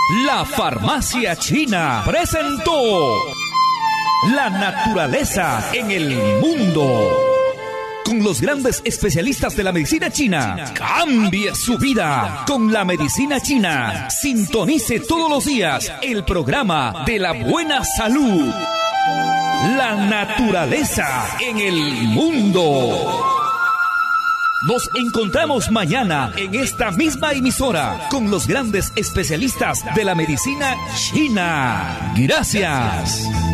La Farmacia China presentó La naturaleza en el mundo. Con los grandes especialistas de la medicina china. Cambie su vida con la medicina china. Sintonice todos los días el programa de la buena salud. La naturaleza en el mundo. Nos encontramos mañana en esta misma emisora con los grandes especialistas de la medicina china. Gracias.